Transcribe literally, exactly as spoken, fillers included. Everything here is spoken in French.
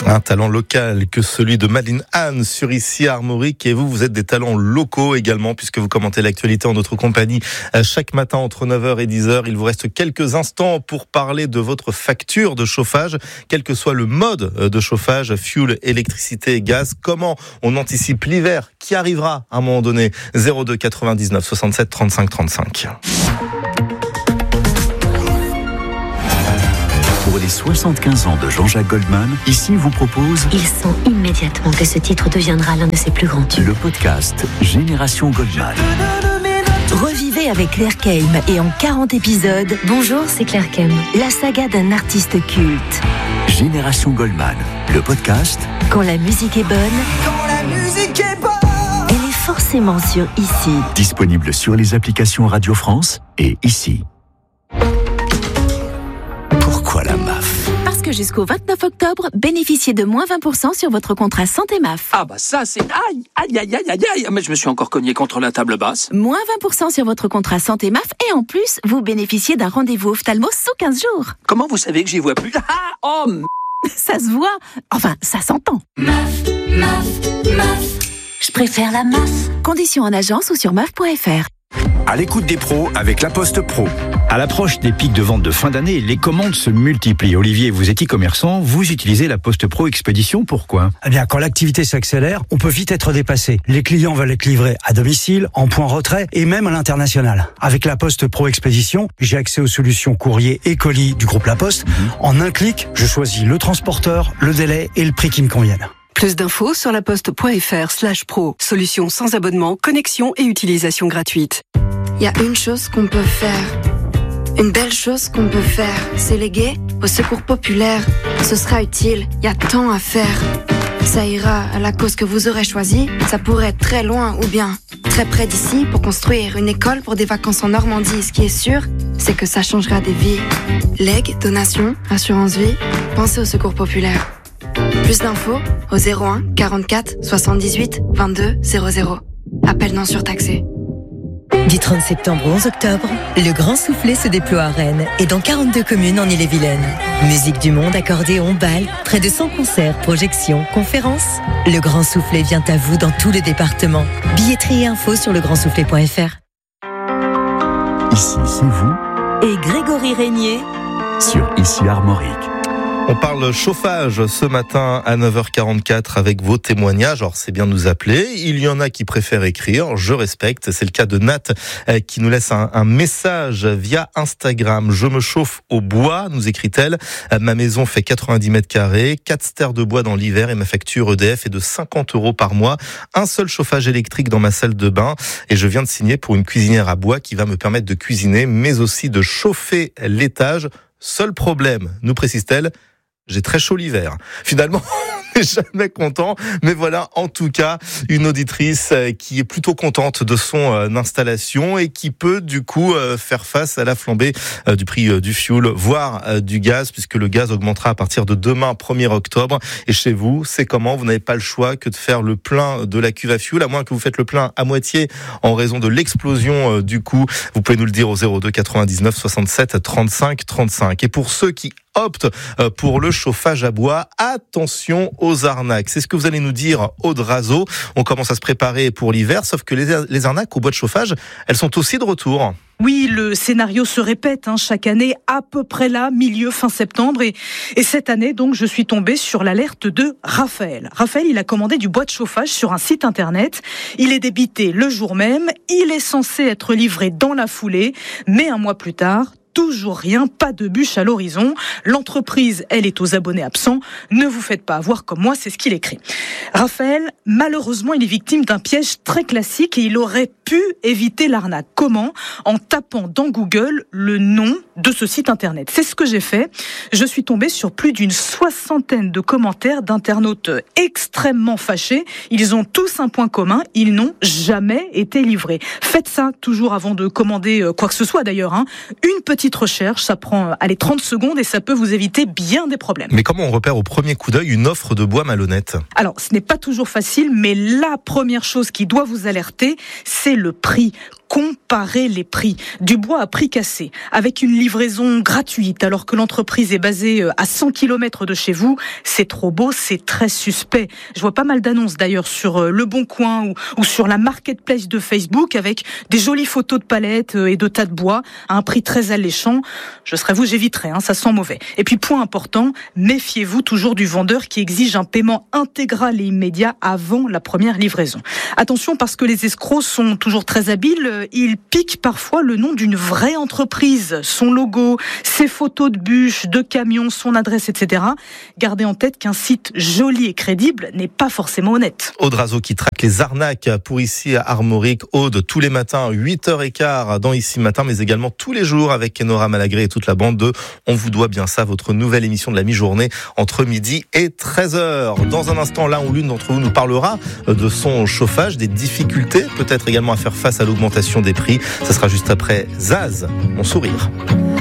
Un talent local que celui de Madeleine Anne sur Ici Armorique. Et vous, vous êtes des talents locaux également, puisque vous commentez l'actualité en notre compagnie chaque matin entre neuf heures et dix heures. Il vous reste quelques instants pour parler de votre facture de chauffage, quel que soit le mode de chauffage, fuel, électricité, gaz. Comment on anticipe l'hiver qui arrivera à un moment donné? zéro deux quatre-vingt-dix-neuf soixante-sept trente-cinq trente-cinq. Pour les soixante-quinze ans de Jean-Jacques Goldman, ici vous propose... Il sent immédiatement que ce titre deviendra l'un de ses plus grands tubes. Le podcast Génération Goldman. Revivez avec Claire Keim et en quarante épisodes... Bonjour, c'est Claire Keim. La saga d'un artiste culte. Génération Goldman, le podcast... Quand la musique est bonne... Quand la musique est bonne... Elle est forcément sur Ici. Disponible sur les applications Radio France et Ici. Pourquoi la M A F ? Parce que jusqu'au vingt-neuf octobre, bénéficiez de moins vingt pour cent sur votre contrat santé M A F. Ah bah ça c'est... Aïe, aïe, aïe, aïe, aïe, aïe. Mais je me suis encore cogné contre la table basse. Moins vingt pour cent sur votre contrat santé M A F et en plus, vous bénéficiez d'un rendez-vous ophtalmo sous quinze jours. Comment vous savez que j'y vois plus? Ah, oh, m... Ça se voit. Enfin, ça s'entend. M A F, M A F, M A F. Je préfère la M A F. Conditions en agence ou sur M A F point F R. À l'écoute des pros avec La Poste Pro. À l'approche des pics de vente de fin d'année, les commandes se multiplient. Olivier, vous êtes e-commerçant, vous utilisez La Poste Pro Expédition, pourquoi ? Eh bien, quand l'activité s'accélère, on peut vite être dépassé. Les clients veulent être livrés à domicile, en point retrait et même à l'international. Avec La Poste Pro Expédition, j'ai accès aux solutions courrier et colis du groupe La Poste. Mmh. En un clic, je choisis le transporteur, le délai et le prix qui me conviennent. Plus d'infos sur laposte.fr slash pro. Solution sans abonnement, connexion et utilisation gratuite. Il y a une chose qu'on peut faire. Une belle chose qu'on peut faire. C'est léguer au secours populaire. Ce sera utile, il y a tant à faire. Ça ira à la cause que vous aurez choisie. Ça pourrait être très loin ou bien très près d'ici pour construire une école pour des vacances en Normandie. Ce qui est sûr, c'est que ça changera des vies. Legs, donations, assurance vie, pensez au secours populaire. Plus d'infos au zéro un quarante-quatre soixante-dix-huit vingt-deux zéro zéro. Appel non surtaxé. Du trente septembre au onze octobre, le Grand Soufflet se déploie à Rennes et dans quarante-deux communes en Ille-et-Vilaine. Musique du monde, accordéon, bal, près de cent concerts, projections, conférences. Le Grand Soufflet vient à vous dans tout le département. Billetterie et infos sur le grand soufflet point f r. Ici, c'est vous. Et Grégory Régnier sur Ici Armorique. On parle chauffage ce matin à neuf heures quarante-quatre avec vos témoignages. Alors c'est bien de nous appeler. Il y en a qui préfèrent écrire. Je respecte. C'est le cas de Nat qui nous laisse un, un message via Instagram. Je me chauffe au bois, nous écrit-elle. Ma maison fait quatre-vingt-dix mètres carrés, quatre stères de bois dans l'hiver et ma facture E D F est de cinquante euros par mois. Un seul chauffage électrique dans ma salle de bain et je viens de signer pour une cuisinière à bois qui va me permettre de cuisiner mais aussi de chauffer l'étage. Seul problème, nous précise-t-elle, j'ai très chaud l'hiver. Finalement, on n'est jamais content. Mais voilà, en tout cas, une auditrice qui est plutôt contente de son installation et qui peut, du coup, faire face à la flambée du prix du fioul, voire du gaz, puisque le gaz augmentera à partir de demain, premier octobre. Et chez vous, c'est comment ? Vous n'avez pas le choix que de faire le plein de la cuve à fioul, à moins que vous faites le plein à moitié en raison de l'explosion du coût. Vous pouvez nous le dire au zéro deux quatre-vingt-dix-neuf soixante-sept trente-cinq trente-cinq. Et pour ceux qui optent pour le chauffage à bois, attention aux arnaques. C'est ce que vous allez nous dire, Aude Razo. On commence à se préparer pour l'hiver, sauf que les, les arnaques au bois de chauffage, elles sont aussi de retour. Oui, le scénario se répète hein, chaque année, à peu près là, milieu, fin septembre. Et, et cette année, donc, je suis tombée sur l'alerte de Raphaël. Raphaël, il a commandé du bois de chauffage sur un site internet. Il est débité le jour même. Il est censé être livré dans la foulée. Mais un mois plus tard, toujours rien, pas de bûche à l'horizon. L'entreprise, elle, est aux abonnés absents. Ne vous faites pas avoir comme moi, c'est ce qu'il écrit. Raphaël, malheureusement, il est victime d'un piège très classique et il aurait pu éviter l'arnaque. Comment ? En tapant dans Google le nom de ce site internet. C'est ce que j'ai fait. Je suis tombée sur plus d'une soixantaine de commentaires d'internautes extrêmement fâchés. Ils ont tous un point commun, ils n'ont jamais été livrés. Faites ça toujours avant de commander quoi que ce soit d'ailleurs. Hein. Une petite recherche, ça prend allez, trente secondes et ça peut vous éviter bien des problèmes. Mais comment on repère au premier coup d'œil une offre de bois malhonnête ? Alors, ce n'est pas toujours facile, mais la première chose qui doit vous alerter, c'est le prix. Comparez les prix du bois à prix cassé avec une livraison gratuite alors que l'entreprise est basée à cent kilomètres de chez vous. C'est trop beau, c'est très suspect. Je vois pas mal d'annonces d'ailleurs sur Le Bon Coin ou, ou sur la marketplace de Facebook avec des jolies photos de palettes et de tas de bois à un prix très alléchant. Je serais vous, j'éviterais, hein, ça sent mauvais. Et puis point important, méfiez-vous toujours du vendeur qui exige un paiement intégral et immédiat avant la première livraison. Attention parce que les escrocs sont toujours très habiles, ils piquent parfois le nom d'une vraie entreprise, son logo, ses photos de bûches, de camions, son adresse, et cetera. Gardez en tête qu'un site joli et crédible n'est pas forcément honnête. Aude Razo qui traque les arnaques pour ici à Armorique. Aude, tous les matins, huit heures quinze dans Ici Matin, mais également tous les jours avec Nora Malagré et toute la bande de On vous doit bien ça, votre nouvelle émission de la mi-journée entre midi et treize heures. Dans un instant, l'un ou l'une d'entre vous nous parlera de son chauffage, des difficultés peut-être également à faire face à l'augmentation des prix. Ça sera juste après Zaz, mon sourire.